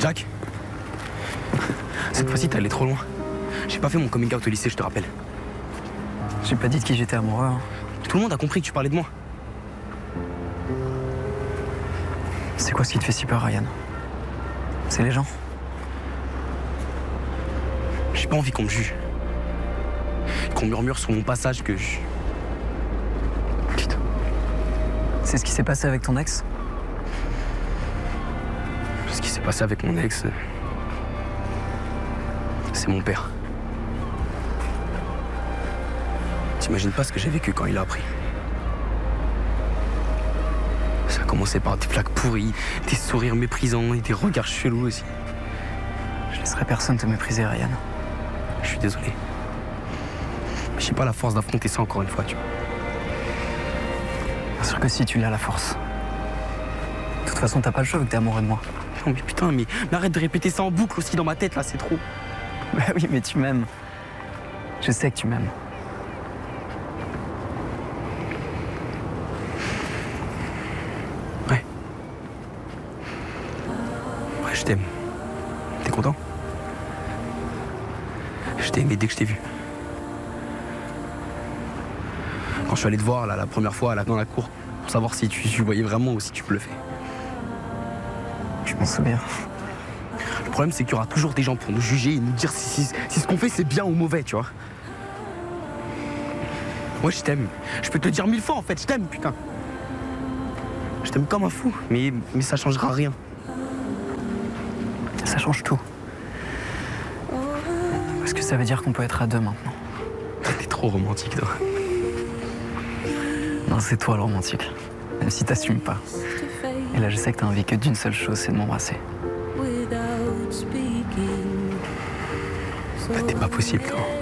Jack, cette fois-ci t'es allé trop loin. J'ai pas fait mon coming out au lycée, je te rappelle. J'ai pas dit de qui j'étais amoureux. Hein. Tout le monde a compris que tu parlais de moi. C'est quoi ce qui te fait si peur, Ryan? C'est les gens. J'ai pas envie qu'on me juge. Qu'on murmure sur mon passage que je... Putain. C'est ce qui s'est passé avec ton ex? Ce qui s'est passé avec mon ex, c'est mon père. T'imagines pas ce que j'ai vécu quand il a appris. Ça a commencé par des plaques pourries, des sourires méprisants et des regards chelous aussi. Je laisserai personne te mépriser, Ryan. Je suis désolé. Mais j'ai pas la force d'affronter ça encore une fois, tu vois. Bien sûr que si, tu l'as la force. De toute façon, t'as pas le choix vu que t'es amoureux de moi. Non mais putain, mais arrête de répéter ça en boucle aussi dans ma tête là, c'est trop. Bah oui, mais tu m'aimes. Je sais que tu m'aimes. Ouais. Ouais, je t'aime. T'es content? Je t'ai aimé dès que je t'ai vu. Quand je suis allé te voir là, la première fois là, dans la cour, pour savoir si tu voyais vraiment ou si tu bluffais. Je m'en souviens. Le problème, c'est qu'il y aura toujours des gens pour nous juger et nous dire si ce qu'on fait c'est bien ou mauvais, tu vois. Ouais, je t'aime. Je peux te le dire 1000 fois en fait, je t'aime, putain. Je t'aime comme un fou, mais ça changera rien. Ça change tout. Parce que ça veut dire qu'on peut être à deux maintenant. T'es trop romantique, toi. Non, c'est toi le romantique. Même si t'assumes pas. Et là, je sais que t'as envie que d'une seule chose, c'est de m'embrasser. Bah, t'es pas possible, toi.